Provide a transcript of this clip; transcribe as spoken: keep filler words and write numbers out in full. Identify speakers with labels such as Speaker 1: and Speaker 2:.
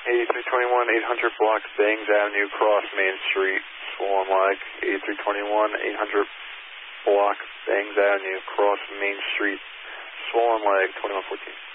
Speaker 1: eighty-three twenty-one, eight hundred block, Bangs Avenue, cross Main Street, swollen leg. eighty-three twenty-one, eight hundred block, Bangs Avenue, cross Main Street, swollen leg, twenty-one fourteen.